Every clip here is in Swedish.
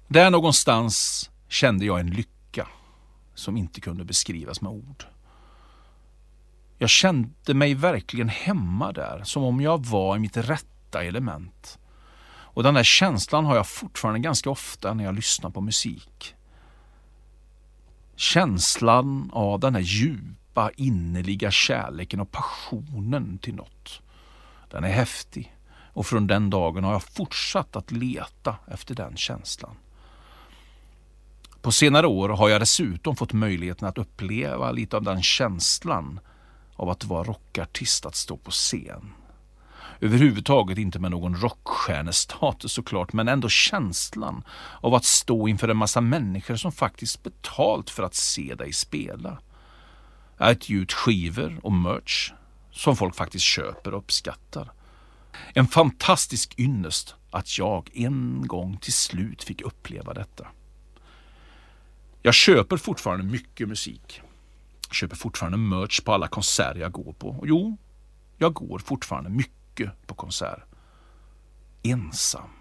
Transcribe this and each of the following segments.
Där någonstans kände jag en lycka som inte kunde beskrivas med ord. Jag kände mig verkligen hemma där, som om jag var i mitt rätta element. Och den där känslan har jag fortfarande ganska ofta när jag lyssnar på musik. Känslan av den här djupa, innerliga kärleken och passionen till något. Den är häftig, och från den dagen har jag fortsatt att leta efter den känslan. På senare år har jag dessutom fått möjligheten att uppleva lite av den känslan av att vara rockartist, att stå på scen. Överhuvudtaget inte med någon rockstjärnestatus såklart, men ändå känslan av att stå inför en massa människor som faktiskt betalt för att se dig spela. Att ge ut skivor och merch som folk faktiskt köper och uppskattar. En fantastisk ynnest att jag en gång till slut fick uppleva detta. Jag köper fortfarande mycket musik. Jag köper fortfarande merch på alla konserter jag går på. Och jo, jag går fortfarande mycket på konsert. Ensam.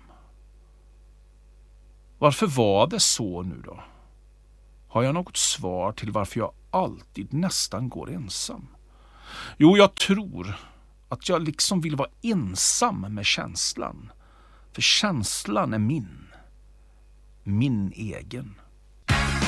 Varför var det så nu då? Har jag något svar till varför jag alltid nästan går ensam? Jo, jag tror att jag liksom vill vara ensam med känslan. För känslan är min egen.